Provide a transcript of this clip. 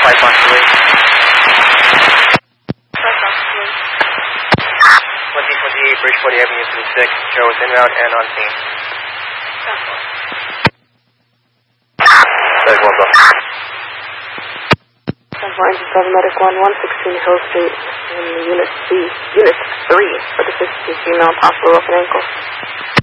5 possibly. 2028 Bridgeport Avenue 36. Joe is en route and on scene. Medic 1, go. 7 Medic 1, 116 Hill Street, in Unit 3 for the 60 female, possible broken ankle.